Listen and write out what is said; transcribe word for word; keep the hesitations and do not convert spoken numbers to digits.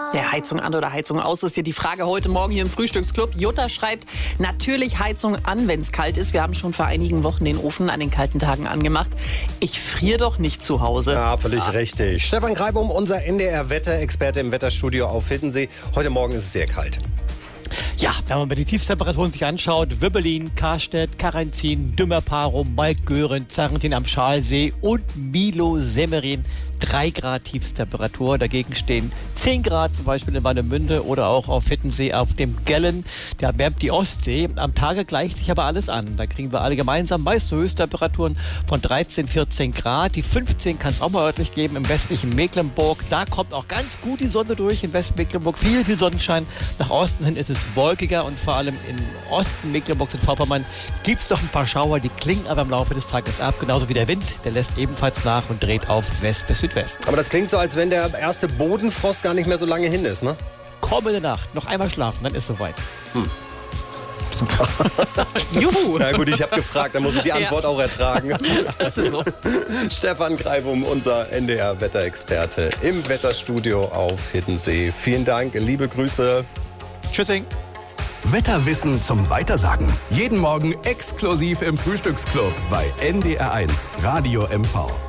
Der Heizung an oder Heizung aus ist hier die Frage heute Morgen hier im Frühstücksclub. Jutta schreibt, natürlich Heizung an, wenn es kalt ist. Wir haben schon vor einigen Wochen den Ofen an den kalten Tagen angemacht. Ich friere doch nicht zu Hause. Ja, völlig ja. richtig. Stefan Greibum, unser N D R-Wetterexperte im Wetterstudio auf Hiddensee. Heute Morgen ist es sehr kalt. Ja, wenn man die Tiefstemperaturen sich anschaut, Wöbbelin, Karstedt, Karanzin, Dümmerparum, Malkgören, Zarrentin am Schalsee und Milo Semmerin. drei Grad Tiefstemperatur. Dagegen stehen zehn Grad zum Beispiel in Warnemünde oder auch auf Hiddensee auf dem Gellen. Da erwärmt die Ostsee. Am Tage gleicht sich aber alles an. Da kriegen wir alle gemeinsam meist so Höchsttemperaturen von dreizehn, vierzehn Grad. Die fünfzehn kann es auch mal örtlich geben im westlichen Mecklenburg. Da kommt auch ganz gut die Sonne durch. In Westmecklenburg viel, viel Sonnenschein. Nach Osten hin ist es wolkiger und vor allem im Osten Mecklenburgs und Vorpommern gibt es doch ein paar Schauer. Die klingen aber im Laufe des Tages ab. Genauso wie der Wind. Der lässt ebenfalls nach und dreht auf West bis Südwest. Aber das klingt so, als wenn der erste Bodenfrost gar nicht mehr so lange hin ist, ne? Kommende Nacht. Noch einmal schlafen, dann ist soweit. Hm. Super. Juhu. Na gut, ich habe gefragt, dann muss ich die Antwort ja. auch ertragen. Das ist so. Stefan Greibum, unser N D R-Wetterexperte im Wetterstudio auf Hiddensee. Vielen Dank, liebe Grüße. Tschüssing. Wetterwissen zum Weitersagen. Jeden Morgen exklusiv im Frühstücksclub bei N D R eins Radio M V.